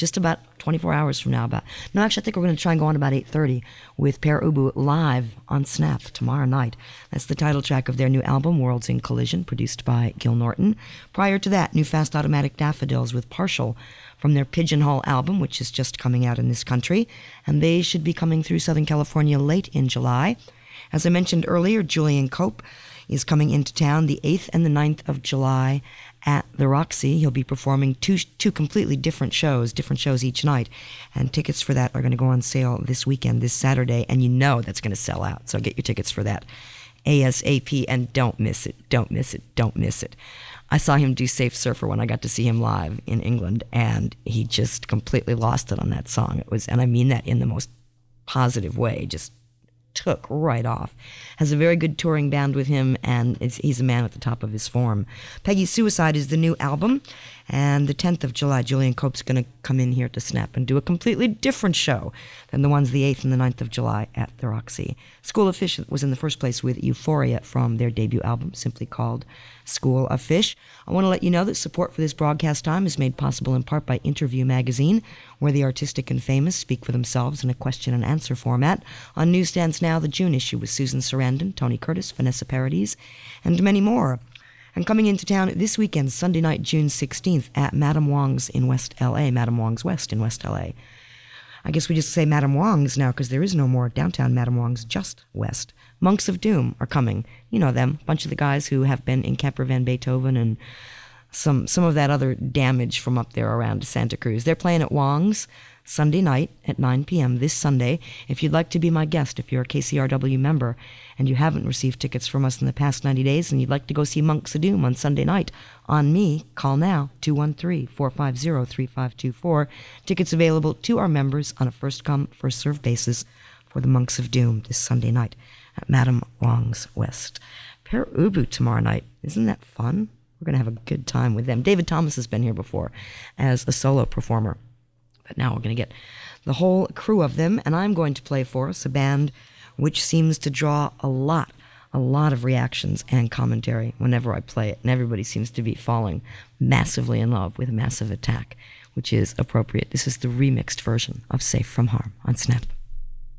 just about 24 hours from now. No, actually, I think we're going to try and go on about 8:30 with Per Ubu live on Snap tomorrow night. That's the title track of their new album, Worlds in Collision, produced by Gil Norton. Prior to that, new Fast Automatic Daffodils with Partial from their Pigeonhole album, which is just coming out in this country, and they should be coming through Southern California late in July. As I mentioned earlier, Julian Cope is coming into town the 8th and the 9th of July at the Roxy. He'll be performing two completely different shows each night, and tickets for that are going to go on sale this weekend, this Saturday, and you know that's going to sell out, so get your tickets for that ASAP, and don't miss it, don't miss it, don't miss it. I saw him do Safe Surfer when I got to see him live in England, and he just completely lost it on that song. It was, and I mean that in the most positive way, just took right off. Has a very good touring band with him, and he's a man at the top of his form. Peggy's Suicide is the new album, and the 10th of July, Julian Cope's going to come in here to Snap and do a completely different show than the ones the 8th and the 9th of July at the Roxy. School of Fish was in the first place with Euphoria from their debut album, simply called School of Fish. I want to let you know that support for this broadcast time is made possible in part by Interview Magazine, where the artistic and famous speak for themselves in a question and answer format. On newsstands now, the June issue with Susan Sarandon, Tony Curtis, Vanessa Paradis, and many more. And coming into town this weekend, Sunday night, June 16th, at Madame Wong's in West L.A., Madame Wong's West in West L.A. I guess we just say Madame Wong's now because there is no more downtown Madame Wong's, just west. Monks of Doom are coming. You know them, a bunch of the guys who have been in Camper Van Beethoven and some of that other damage from up there around Santa Cruz. They're playing at Wong's Sunday night at 9 p.m. this Sunday. If you'd like to be my guest, if you're a KCRW member and you haven't received tickets from us in the past 90 days and you'd like to go see Monks of Doom on Sunday night on me, call now, 213-450-3524. Tickets available to our members on a first-come, first-served basis for the Monks of Doom this Sunday night at Madame Wong's West. Per Ubu tomorrow night. Isn't that fun? We're going to have a good time with them. David Thomas has been here before as a solo performer. But now we're going to get the whole crew of them, and I'm going to play for us a band which seems to draw a lot of reactions and commentary whenever I play it, and everybody seems to be falling massively in love with Massive Attack, which is appropriate. This is the remixed version of Safe from Harm on Snap.